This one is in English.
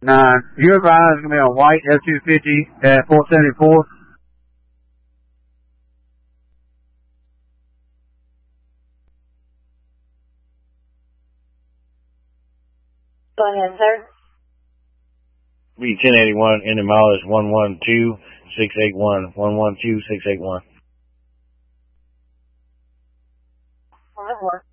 9. You advise it's going to be a white F-250 at 474. Go ahead, sir. B1081, engine mileage 112,681, 112,681. All right,